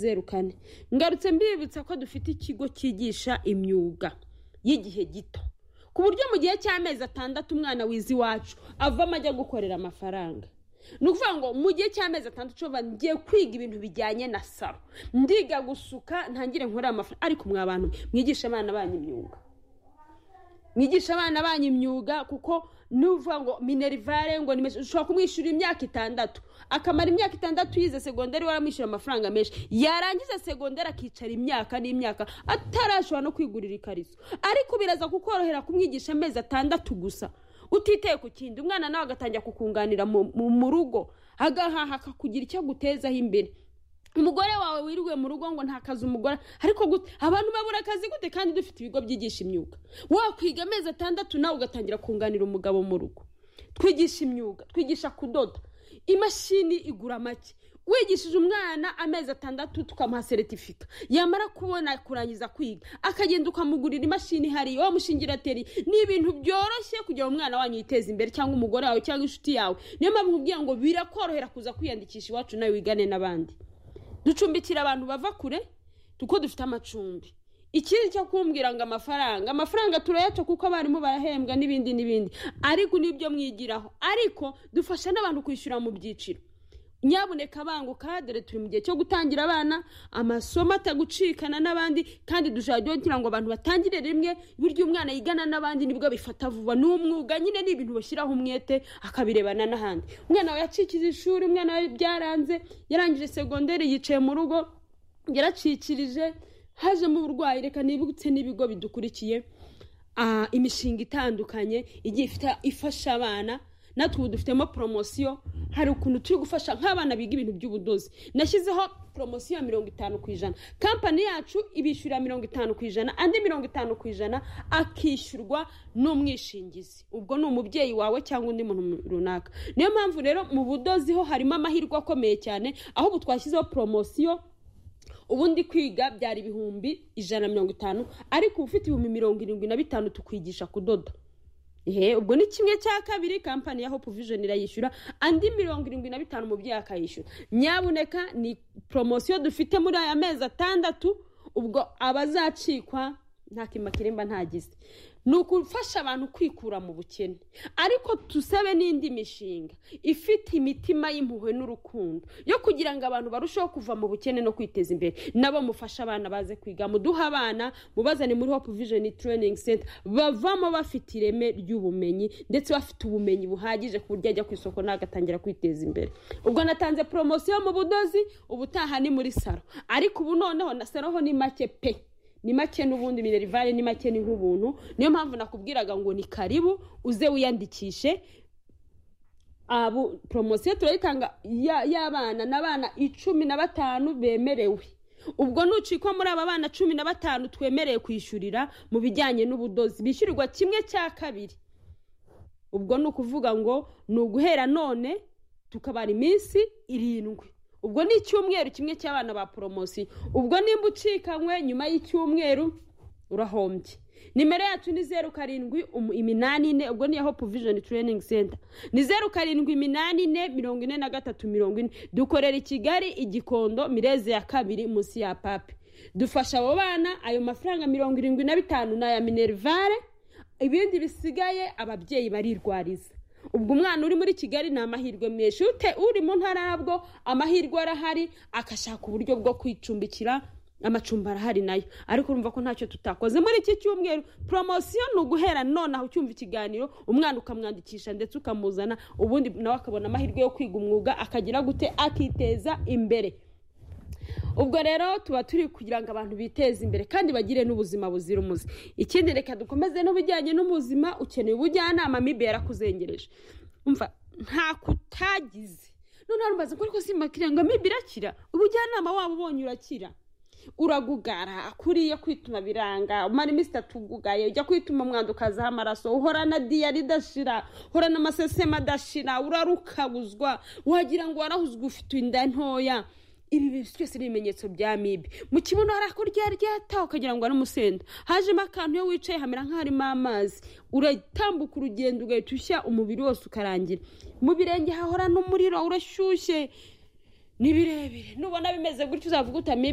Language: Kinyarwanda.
04 ngarutse mbibutsa ko dufite ikigo cyigisha imyuga y'igihe gito ku buryo mu gihe cy'amezi 6 umwana wizi wacu avamo ajya gukorera amafaranga. Nukuvuga ngo mu gihe cy'amezi 6 cyo ngiye kwiga ibintu bijyanye na salo, ndiga gusuka, ntangire nkora amafaranga. Ariko mwa bantu mwigisha abana banyu imyuga, mwigisha abana banyu imyuga, kuko nuvuga ngo minerivare ngo ushobora kumwishyura imyaka 6, akamara imyaka 6 yize segonderi waramwishyura amafaranga menshi, yarangiza segonderi akicara imyaka n'imyaka atarashobora no kwigurira ikariso. Ariko biraza kukorohera kumwigisha amezi 6 gusa, utiteye ku kindi. Umwana nawe agatangira kukunganira mu rugo, agahaha akakugira icyo gutezaho imbere. Umugore wawe wirirwe mu rugo ngo ntakaza umugore, ariko abantu babura akazi gute kandi dufite ibigo byigisha imyuga? Wakwiga amezi 6 nawe ugatangira kunganira umugabo mu rugo. Twigisha imyuga, twigisha kudoda, imashini igura make. Wigishije umwana amezi 6 tukamuha certificate, yamara kubona kurangiza kwiga akagenda ukamugurira imashini hari yo mushingirateri. Ni ibintu byoroshye kugira umwana wanyu yiteza imbere, cyangwa umugore wawe cyangwa inshuti yawe. Niyo mpamvu nkubwiye ngo birakorohera kuza kwiyandikisha iwacu nawe wigane n'abandi. Ducumbikira abantu bava kure tuko dufite amacumbi. Ikindi cyo kumbwira ngo amafaranga turayaca kuko abarimu barahembwa n'ibindi, ariko nibyo mwigiraho. Ariko dufasha n'abantu kwishyura mu byiciro. Nyabuneka banguka, dore turi mu gihe cyo gutangira abana amasomo atagucikana n'abandi, kandi dushaka kugira ngo abantu batangire rimwe. Buryo umwana yigana n'abandi nibwo bifata vuba. N'umwuga nyine ni ibintu bashyiraho umwete akabirebana n'ahandi. Umwana we yacikiza ishuri, umwana we byaranze, yarangije segonderi yicaye mu rugo, yaracikirije, haje mu burwayi. Reka nibutse n'ibigo bidukurikiye imishinga itandukanye igiye ifasha abana. Natwe dufitemo promotion, hari ukuntu turi gufasha nk'abana biga ibintu by'ubudozi. Nashyizeho promotion ya 50%. Company yacu ibishyura 50%, andi 50% akishyurwa n'umwishingizi. Ubwo ni umubyeyi wawe cyangwa undi muntu runaka. Niyo mpamvu rero mu budozi ho harimo amahirwe akomeye cyane, aho butwashyizeho promotion. Ubundi kwiga byari 150, ariko ufite 75 tukwigisha kudoda. Ubwo ni kimwe cya kabiri. Company ya Hope Vision irayishyura, andi 75 mubyeyi akayishyura. Nyabuneka ni promotion dufite muri aya mezi 6. Ubwo abazacikwa nta kimakiremba ntagize. Nukufasha abantu kwikura mu bukene, ariko tusabe n'indi mishinga ifite imitima y'impuhwe n'urukundo yo kugira ngo abantu barusheho kuva mu bukene no kwiteza imbere. Nabo mufasha abana baze kwiga, muduha abana mubazane muri Hope Vision Training Center, bavamo bafite ireme ry'ubumenyi ndetse bafite ubumenyi buhagije ku buryo ajya ku isoko nagatangira kwiteza imbere. Ubwo natanze promotion mu budozi, ubutaha ni muri salo. Ariko ubu noneho na salo ho ni make pe, ni make n'ubundi minerivare ni make ni nk'ubuntu. Niyo mpamvu nakubwiraga ngo ni karibu uze wiyandikishe. Promotion turayitanga y'abana n'abana 15 bemerewe. Ubwo nucikwa muri aba bana 15 twemereye kwishyurira mu bijyanye n'ubudozi, bishyurirwa kimwe cya kabiri. Ubwo nukuvuga ngo nuguhera none tukabara iminsi 7. Ubwo ni icyumweru kimwe cy'abana ba promotion. Ubwo nimba ucikanywe nyuma y'icyumweru urahombye. Nimero yacu ni 0784. Ubwo ni ya Hope Vision Training Center, ni 0784444340. Dukorera i Kigali, Igikondo, Mireze ya 2 munsi ya Pape. Dufasha abo bana ayo mafaranga 75 na ya minerivare, ibindi bisigaye ababyeyi barirwariza. Ubwo umwana uri muri Kigali na amahirwe menshi, uri mu ntara nabwo amahirwe arahari, akashaka uburyo bwo kwicumbikira, amacumbi arahari nayo. Ariko urumva ko ntacyo tutakoze muri iki cyumweru. Promotion nuguhera none aho cyumva ikiganiro, umwana ukamwandikisha ndetse ukamuzana, ubundi nawe akabona amahirwe yo kwiga umwuga, akagira gute akiteza imbere. Ubwo rero tuba turi kugira ngo abantu biteze imbere kandi bagire n'ubuzima buzira umuze. Ikindi reka dukomeze no bijyanye n'ubuzima. Ukeneye ubujyanama, mibe yarakuzengereje. Umva nta kutagize. None arumbaza ko simakira ngo mibe irakira. Ubujyanama wabo ubonye urakira. Uragugara akuriye kwituma biranga, umara iminsi 3 ugugaye, ujya kwituma mwandukaza amaraso, uhorana diari dashira, uhorana amasesema dashira, urarukabuzwa, wagira ngo warahuzwe ufite inda ntoya. Ibi byose ni ibimenyetso bya mibe. Mu kibuno harakurya ryata ukagira ngo ari umusenda, hajemo akantu yo wicaye hamera nk'harimo amazi, uratambuka urugendo ugahita umubiri wose ukarangira. Mu birenge hahora n'umuriro urashyushye, ni birebire. Nubona bimeze gutyo uzavuga uta